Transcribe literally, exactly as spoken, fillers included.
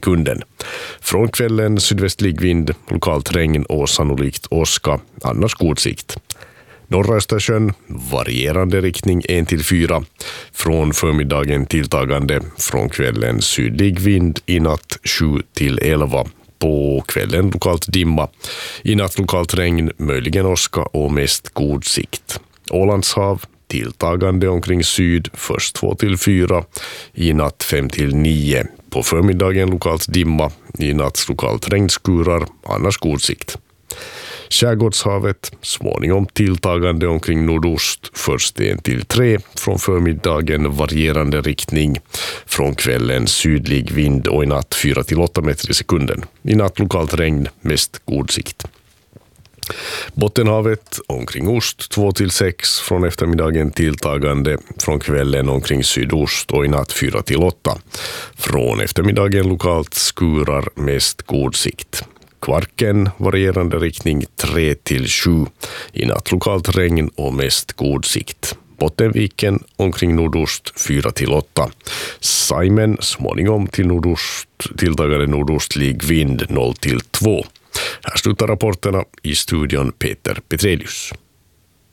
sekunden. Från kvällen sydvästlig vind, lokalt regn och sannolikt åska, annars god sikt. Norra Östersjön, varierande riktning ett till fyra. Från förmiddagen tilltagande, från kvällen sydlig vind, i natt sju till elva. På kvällen lokalt dimma, i natt lokalt regn, möjligen åska och mest god sikt. Ålandshav, tilltagande omkring syd, först två till fyra, i natt fem till nio. På förmiddagen lokalt dimma, i natt lokalt regnskurar, annars god sikt. Skärgårdshavet, småningom tilltagande omkring nordost, först ett till tre, från förmiddagen varierande riktning, från kvällen sydlig vind och i natt fyra till åtta meter i sekunden. I natt lokalt regn, mest god sikt. Bottenhavet, omkring ost två till sex, från eftermiddagen tilltagande, från kvällen omkring sydost och i natt fyra till åtta. Från eftermiddagen lokalt skurar, mest god sikt. Kvarken, varierande riktning tre till sju, i natt lokalt regn och mest god sikt. Bottenviken, omkring nordost fyra till åtta. Saimen, småningom till nordost, tilltagande nordostlig vind noll till två. Här slutar rapporterna, i studion Peter Petrelius.